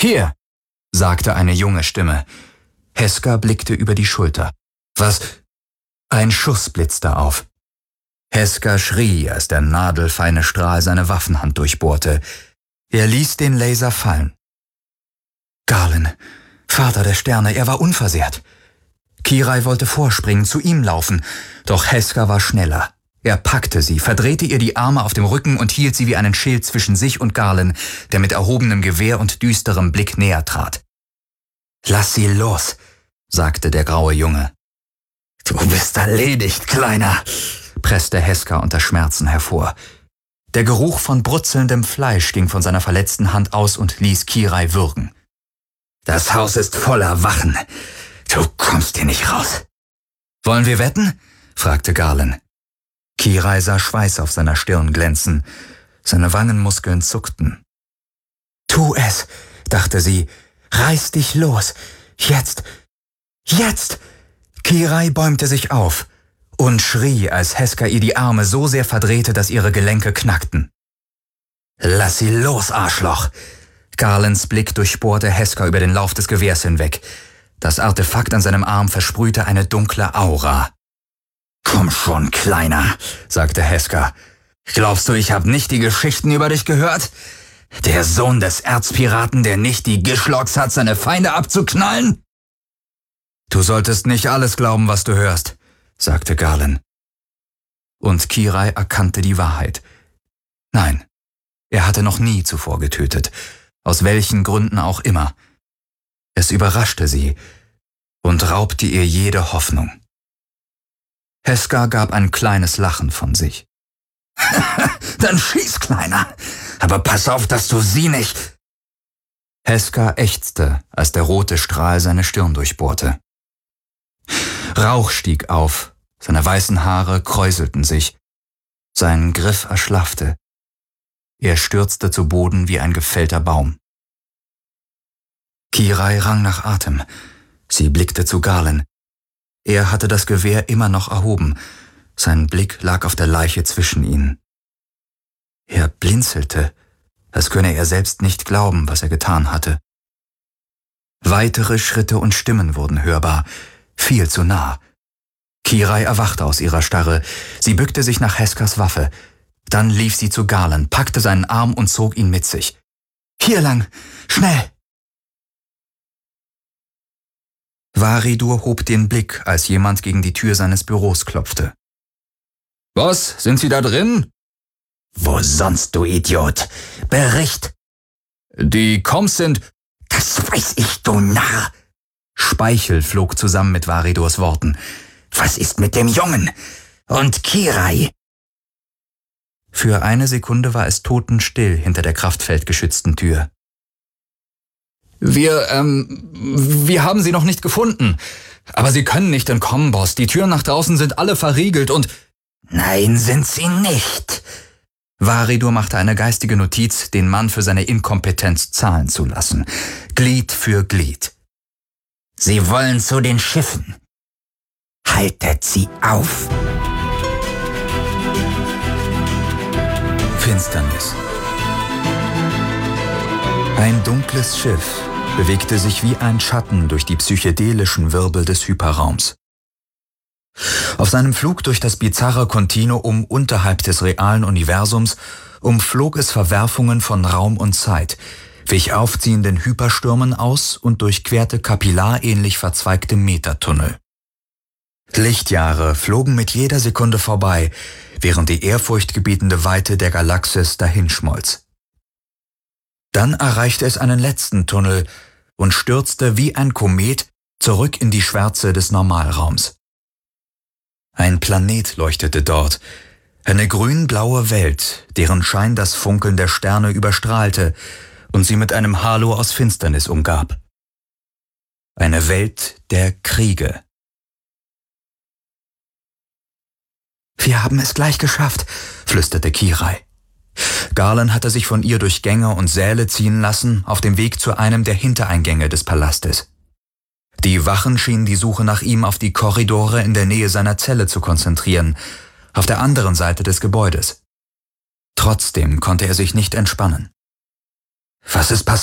»Hier«, sagte eine junge Stimme. Heska blickte über die Schulter. »Was?« Ein Schuss blitzte auf. Heska schrie, als der nadelfeine Strahl seine Waffenhand durchbohrte. Er ließ den Laser fallen. Garlen, Vater der Sterne, er war unversehrt. Kirai wollte vorspringen, zu ihm laufen, doch Heska war schneller. Er packte sie, verdrehte ihr die Arme auf dem Rücken und hielt sie wie einen Schild zwischen sich und Garlen, der mit erhobenem Gewehr und düsterem Blick näher trat. »Lass sie los«, sagte der graue Junge. »Du bist erledigt, Kleiner«, presste Heska unter Schmerzen hervor. Der Geruch von brutzelndem Fleisch ging von seiner verletzten Hand aus und ließ Kirai würgen. »Das Haus ist voller Wachen. Du kommst hier nicht raus.« »Wollen wir wetten?« fragte Garlen. Kirai sah Schweiß auf seiner Stirn glänzen. Seine Wangenmuskeln zuckten. »Tu es«, dachte sie. »Reiß dich los. Jetzt. Jetzt!« Kirai bäumte sich auf und schrie, als Heska ihr die Arme so sehr verdrehte, dass ihre Gelenke knackten. »Lass sie los, Arschloch!« Garlens Blick durchbohrte Heska über den Lauf des Gewehrs hinweg. Das Artefakt an seinem Arm versprühte eine dunkle Aura. »Komm schon, Kleiner«, sagte Heska. »Glaubst du, ich habe nicht die Geschichten über dich gehört? Der Sohn des Erzpiraten, der nicht die Gischlocks hat, seine Feinde abzuknallen?« »Du solltest nicht alles glauben, was du hörst«, sagte Garlen. Und Kirai erkannte die Wahrheit. Nein, er hatte noch nie zuvor getötet, aus welchen Gründen auch immer. Es überraschte sie und raubte ihr jede Hoffnung. Heska gab ein kleines Lachen von sich. »Dann schieß, Kleiner, aber pass auf, dass du sie nicht...« Heska ächzte, als der rote Strahl seine Stirn durchbohrte. Rauch stieg auf, seine weißen Haare kräuselten sich. Sein Griff erschlaffte. Er stürzte zu Boden wie ein gefällter Baum. Kirai rang nach Atem. Sie blickte zu Garlen. Er hatte das Gewehr immer noch erhoben. Sein Blick lag auf der Leiche zwischen ihnen. Er blinzelte, als könne er selbst nicht glauben, was er getan hatte. Weitere Schritte und Stimmen wurden hörbar, viel zu nah. Kirai erwachte aus ihrer Starre. Sie bückte sich nach Heskas Waffe. Dann lief sie zu Garlen, packte seinen Arm und zog ihn mit sich. »Hier lang! Schnell!« Varidur hob den Blick, als jemand gegen die Tür seines Büros klopfte. »Was? Sind Sie da drin?« »Wo sonst, du Idiot? Bericht!« »Die Koms sind...« »Das weiß ich, du Narr!« Speichel flog zusammen mit Varidurs Worten. »Was ist mit dem Jungen? Und Kirai?« Für eine Sekunde war es totenstill hinter der kraftfeldgeschützten Tür. Wir haben sie noch nicht gefunden. Aber sie können nicht entkommen, Boss. Die Türen nach draußen sind alle verriegelt und...« »Nein, sind sie nicht.« Varidur machte eine geistige Notiz, den Mann für seine Inkompetenz zahlen zu lassen. Glied für Glied. »Sie wollen zu den Schiffen. Haltet sie auf!« Finsternis. Ein dunkles Schiff bewegte sich wie ein Schatten durch die psychedelischen Wirbel des Hyperraums. Auf seinem Flug durch das bizarre Kontinuum unterhalb des realen Universums umflog es Verwerfungen von Raum und Zeit, wich aufziehenden Hyperstürmen aus und durchquerte kapillarähnlich verzweigte Metatunnel. Lichtjahre flogen mit jeder Sekunde vorbei, während die ehrfurchtgebietende Weite der Galaxis dahinschmolz. Dann erreichte es einen letzten Tunnel und stürzte wie ein Komet zurück in die Schwärze des Normalraums. Ein Planet leuchtete dort, eine grün-blaue Welt, deren Schein das Funkeln der Sterne überstrahlte und sie mit einem Halo aus Finsternis umgab. Eine Welt der Kriege. »Wir haben es gleich geschafft«, flüsterte Kirai. Garlen hatte sich von ihr durch Gänge und Säle ziehen lassen, auf dem Weg zu einem der Hintereingänge des Palastes. Die Wachen schienen die Suche nach ihm auf die Korridore in der Nähe seiner Zelle zu konzentrieren, auf der anderen Seite des Gebäudes. Trotzdem konnte er sich nicht entspannen. »Was ist passiert?«